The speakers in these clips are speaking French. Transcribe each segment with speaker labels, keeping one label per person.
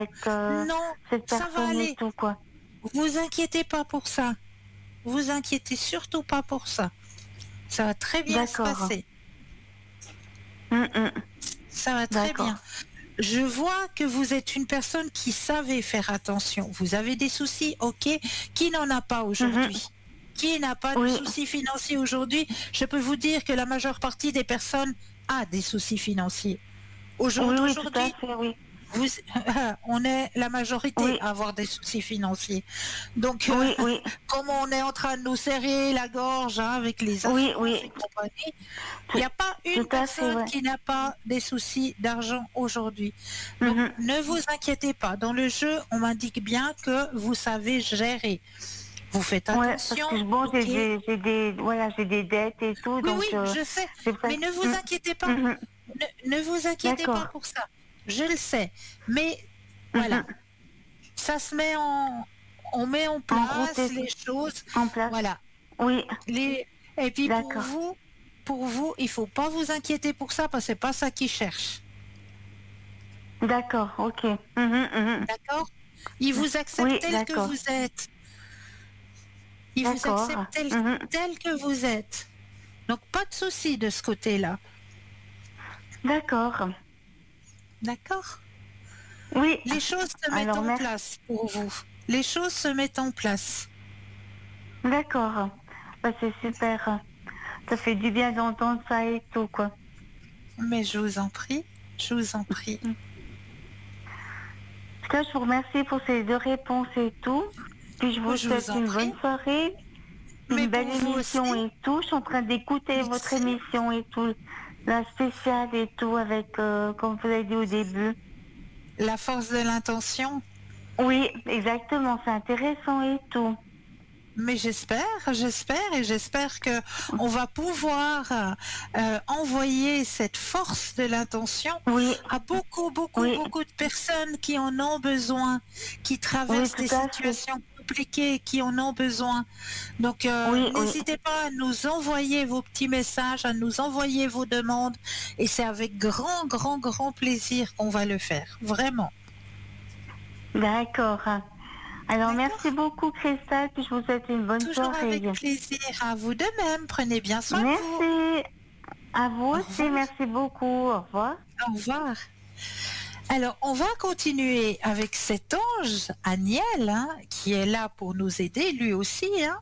Speaker 1: Non,
Speaker 2: cette
Speaker 1: ça va
Speaker 2: personne et
Speaker 1: aller.
Speaker 2: tout, quoi.
Speaker 1: Vous inquiétez pas pour ça. Vous inquiétez surtout pas pour ça. Ça va très bien se
Speaker 2: D'accord.
Speaker 1: passer.
Speaker 2: Mm.
Speaker 1: Ça va très bien.
Speaker 2: D'accord.
Speaker 1: Je vois que vous êtes une personne qui savait faire attention. Vous avez des soucis, ok. Qui n'en a pas
Speaker 2: Mhm.
Speaker 1: aujourd'hui? Qui n'a pas de
Speaker 2: Oui,
Speaker 1: soucis financiers aujourd'hui? Je peux vous dire que la majeure partie des personnes a des soucis financiers. Au jour
Speaker 2: oui, oui, tout à
Speaker 1: d'aujourd'hui,
Speaker 2: fait, oui.
Speaker 1: vous, on est la majorité
Speaker 2: Oui,
Speaker 1: à avoir des soucis financiers. Donc,
Speaker 2: oui, oui,
Speaker 1: comme on est en train de nous serrer la gorge avec les
Speaker 2: oui,
Speaker 1: assurances
Speaker 2: oui,
Speaker 1: et compagnie, il
Speaker 2: tout,
Speaker 1: n'y a pas
Speaker 2: tout
Speaker 1: une
Speaker 2: à fait,
Speaker 1: personne
Speaker 2: ouais.
Speaker 1: qui n'a pas des soucis d'argent aujourd'hui. Donc,
Speaker 2: Mhm.
Speaker 1: ne vous inquiétez pas. Dans le jeu, on m'indique bien que vous savez gérer. Vous faites
Speaker 2: Ouais, parce
Speaker 1: attention,
Speaker 2: que bon,
Speaker 1: ok?
Speaker 2: voilà, j'ai des dettes et tout,
Speaker 1: Oui, oui,
Speaker 2: donc
Speaker 1: je sais.
Speaker 2: c'est pas.
Speaker 1: Mais ne vous
Speaker 2: Mm.
Speaker 1: inquiétez pas.
Speaker 2: Mhm.
Speaker 1: Ne vous inquiétez pas
Speaker 2: D'accord.
Speaker 1: pour ça. Je le sais. Mais voilà,
Speaker 2: Mhm.
Speaker 1: ça se met on met en
Speaker 2: En route
Speaker 1: place
Speaker 2: et
Speaker 1: les choses.
Speaker 2: en place.
Speaker 1: Voilà.
Speaker 2: Oui,
Speaker 1: Et puis
Speaker 2: d'accord.
Speaker 1: pour vous, il faut pas vous inquiéter pour ça parce que c'est pas ça qu'ils cherchent.
Speaker 2: D'accord, ok. Mhm, mhm.
Speaker 1: D'accord? Ils vous acceptent
Speaker 2: Oui,
Speaker 1: tel que
Speaker 2: d'accord.
Speaker 1: vous êtes. Ils vous acceptent
Speaker 2: D'accord. Mhm.
Speaker 1: tel que vous êtes. Donc pas de souci de ce côté-là.
Speaker 2: D'accord.
Speaker 1: D'accord?
Speaker 2: Oui.
Speaker 1: Les choses se mettent
Speaker 2: Alors,
Speaker 1: en
Speaker 2: merci.
Speaker 1: place pour vous. Les choses se mettent en place.
Speaker 2: D'accord. Bah, c'est super. Ça fait du bien d'entendre ça et tout, quoi.
Speaker 1: Mais je vous en prie, je vous en prie.
Speaker 2: Mm. En tout cas, je vous remercie pour ces deux réponses et tout. Puis je vous
Speaker 1: Je vous
Speaker 2: souhaite
Speaker 1: en
Speaker 2: une
Speaker 1: prie.
Speaker 2: bonne soirée,
Speaker 1: Mais
Speaker 2: une
Speaker 1: pour
Speaker 2: belle
Speaker 1: vous
Speaker 2: émission
Speaker 1: aussi,
Speaker 2: et tout. Je suis en train d'écouter votre
Speaker 1: merci.
Speaker 2: émission et tout, la spéciale et tout, avec, comme vous avez dit au début.
Speaker 1: La force de l'intention.
Speaker 2: Oui, exactement, c'est intéressant et tout.
Speaker 1: Mais j'espère que on va pouvoir envoyer cette force de l'intention
Speaker 2: Oui,
Speaker 1: à
Speaker 2: oui,
Speaker 1: beaucoup de personnes qui en ont besoin, qui
Speaker 2: oui,
Speaker 1: traversent
Speaker 2: tout
Speaker 1: des
Speaker 2: à fait.
Speaker 1: situations compliquées, qui en ont besoin. Donc,
Speaker 2: Oui, oui.
Speaker 1: n'hésitez pas à nous envoyer vos petits messages, à nous envoyer vos demandes, et c'est avec grand plaisir qu'on va le faire, vraiment.
Speaker 2: D'accord. Alors, merci
Speaker 1: D'accord?
Speaker 2: beaucoup, Christelle, puis je vous souhaite une bonne
Speaker 1: Toujours
Speaker 2: soirée.
Speaker 1: avec plaisir. À vous de même. Prenez bien soin de vous.
Speaker 2: Merci. À vous
Speaker 1: Au
Speaker 2: aussi,
Speaker 1: revoir.
Speaker 2: merci beaucoup. Au revoir.
Speaker 1: Au revoir. Alors, on va continuer avec cet ange, Aniel, hein, qui est là pour nous aider, lui aussi. Hein.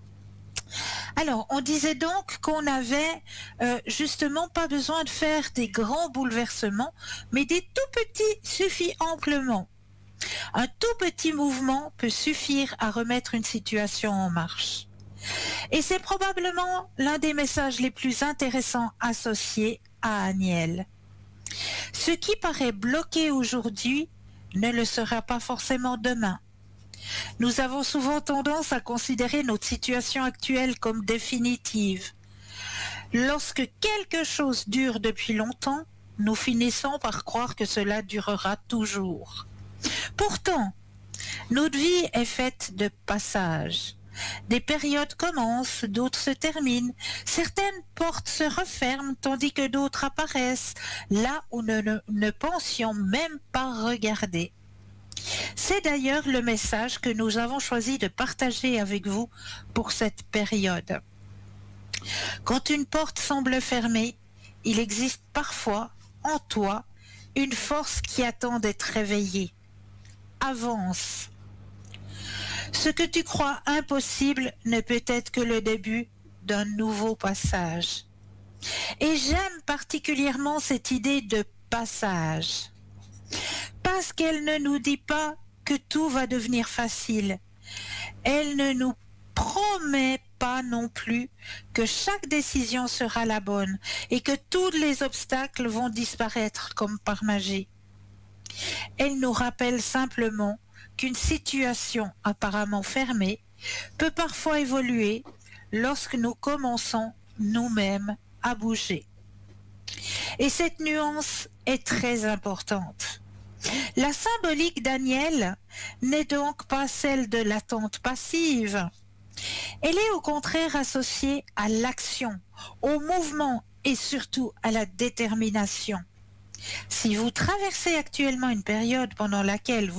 Speaker 1: Alors, on disait donc qu'on avait justement pas besoin de faire des grands bouleversements, mais des tout petits suffit amplement. Un tout petit mouvement peut suffire à remettre une situation en marche. Et c'est probablement l'un des messages les plus intéressants associés à Aniel. Ce qui paraît bloqué aujourd'hui ne le sera pas forcément demain. Nous avons souvent tendance à considérer notre situation actuelle comme définitive. Lorsque quelque chose dure depuis longtemps, nous finissons par croire que cela durera toujours. Pourtant, notre vie est faite de passages. Des périodes commencent, d'autres se terminent. Certaines portes se referment tandis que d'autres apparaissent là où nous ne pensions même pas regarder. C'est d'ailleurs le message que nous avons choisi de partager avec vous pour cette période. Quand une porte semble fermée, il existe parfois en toi une force qui attend d'être réveillée. Avance. Ce que tu crois impossible ne peut être que le début d'un nouveau passage. Et j'aime particulièrement cette idée de passage, parce qu'elle ne nous dit pas que tout va devenir facile. Elle ne nous promet pas non plus que chaque décision sera la bonne et que tous les obstacles vont disparaître comme par magie. Elle nous rappelle simplement qu'une situation apparemment fermée peut parfois évoluer lorsque nous commençons nous-mêmes à bouger. Et cette nuance est très importante. La symbolique d'Aniel n'est donc pas celle de l'attente passive. Elle est au contraire associée à l'action, au mouvement et surtout à la détermination. Si vous traversez actuellement une période pendant laquelle